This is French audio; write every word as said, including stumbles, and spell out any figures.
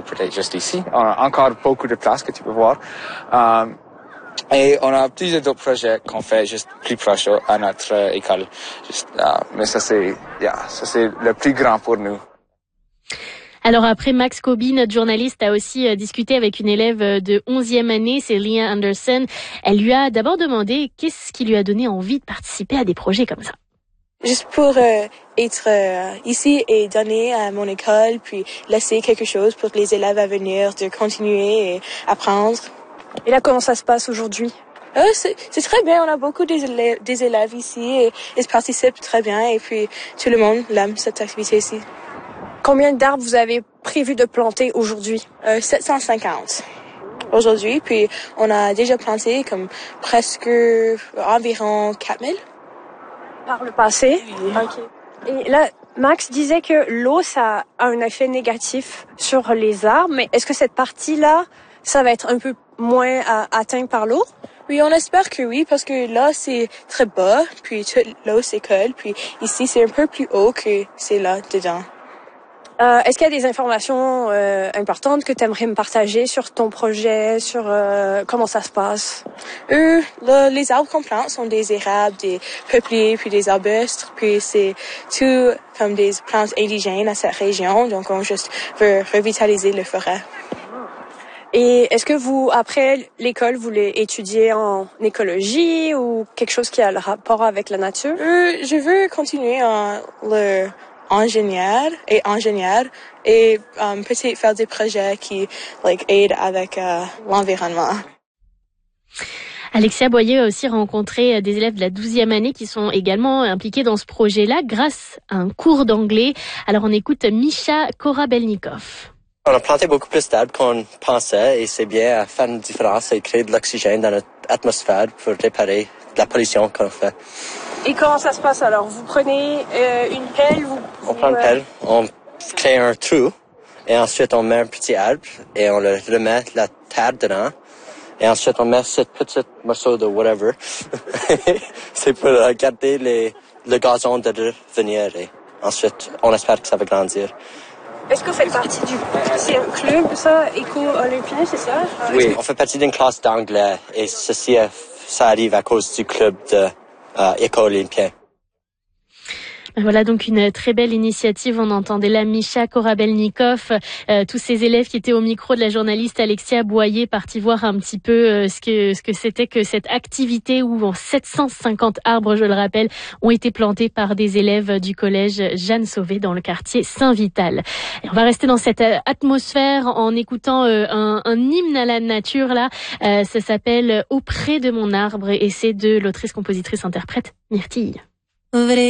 peut-être juste ici. On a encore beaucoup de place que tu peux voir. Euh, et on a plusieurs d'autres projets qu'on fait juste plus proche à notre euh, école. Juste, euh, mais ça c'est, yeah, ça c'est le plus grand pour nous. Alors après, Max Kobi, notre journaliste, a aussi euh, discuté avec une élève de onzième année, c'est Leah Anderson. Elle lui a d'abord demandé qu'est-ce qui lui a donné envie de participer à des projets comme ça. Juste pour euh, être euh, ici et donner à mon école, puis laisser quelque chose pour les élèves à venir, de continuer et apprendre. Et là, comment ça se passe aujourd'hui? Euh, c'est, c'est très bien, on a beaucoup des élèves, des élèves ici et ils participent très bien et puis tout le monde aime cette activité ici. Combien d'arbres vous avez prévu de planter aujourd'hui? Euh, sept cent cinquante aujourd'hui, puis on a déjà planté comme presque environ quatre mille. Par le passé? Oui. Okay. Et là, Max disait que l'eau, ça a un effet négatif sur les arbres, mais est-ce que cette partie-là, ça va être un peu moins euh, atteint par l'eau? Oui, on espère que oui, parce que là, c'est très bas, puis toute l'eau s'écoule, puis ici, c'est un peu plus haut que c'est là, dedans. Euh, est-ce qu'il y a des informations euh, importantes que tu aimerais me partager sur ton projet, sur euh, comment ça se passe? Euh, là, les arbres qu'on plante sont des érables, des peupliers, puis des arbustes, puis c'est tout comme des plantes indigènes à cette région, donc on juste veut revitaliser les forêts. Et est-ce que vous, après l'école, vous voulez étudier en écologie ou quelque chose qui a le rapport avec la nature? Euh, je veux continuer en le ingénieur et ingénieur et um, peut-être faire des projets qui like aident avec uh, l'environnement. Alexia Boyer a aussi rencontré des élèves de la douzième année qui sont également impliqués dans ce projet-là grâce à un cours d'anglais. Alors on écoute Misha Korabelnikov. On a planté beaucoup plus d'arbres qu'on pensait et c'est bien à faire une différence et créer de l'oxygène dans notre atmosphère pour réparer la pollution qu'on fait. Et comment ça se passe alors? Vous prenez euh, une pelle, vous... On prend une pelle, on crée un trou et ensuite on met un petit arbre et on le remet la terre dedans et ensuite on met ce petit morceau de whatever. C'est pour garder les, le gazon de revenir et ensuite on espère que ça va grandir. Est-ce que vous faites partie du... C'est un club, ça, éco-olympien, c'est ça? Oui, on fait partie d'une classe d'anglais et ceci, ça arrive à cause du club de euh, éco-olympien. Voilà donc une très belle initiative. On entendait là Misha Korabelnikov, euh, tous ces élèves qui étaient au micro de la journaliste Alexia Boyer, partis voir un petit peu euh, ce que ce que c'était que cette activité où sept cent cinquante arbres, je le rappelle, ont été plantés par des élèves du collège Jeanne Sauvé dans le quartier Saint-Vital. Et on va rester dans cette atmosphère en écoutant euh, un, un hymne à la nature là. Euh, ça s'appelle Auprès de mon arbre et c'est de l'autrice, compositrice, interprète Myrtille.